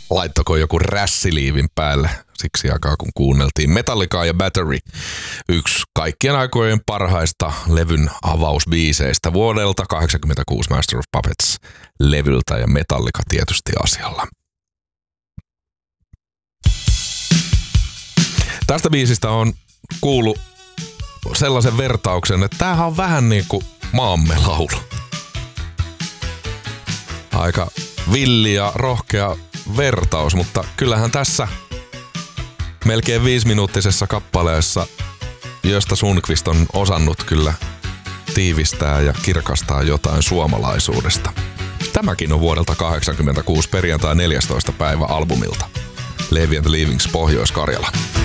laittako joku rässiliivin päälle siksi aikaa, kun kuunneltiin Metallicaa ja Battery. Yksi kaikkien aikojen parhaista levyn avausbiiseistä vuodelta 1986 Master of Puppets-levyltä ja Metallica tietysti asialla. Tästä biisistä on kuullut sellaisen vertauksen, että tämähän on vähän niin kuin maamme laulu. Aika villi ja rohkea vertaus, mutta kyllähän tässä melkein 5-minuuttisessa kappaleessa Gösta Sundqvist on osannut kyllä tiivistää ja kirkastaa jotain suomalaisuudesta. Tämäkin on vuodelta 1986 perjantai 14. päivä albumilta Levi and the Leavings Pohjois-Karjala.